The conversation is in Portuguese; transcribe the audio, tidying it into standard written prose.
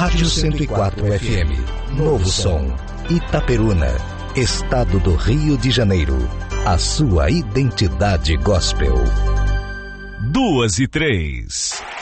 Rádio 104 FM, Novo Som, Itaperuna, Estado do Rio de Janeiro. A sua identidade gospel. 2 e 3.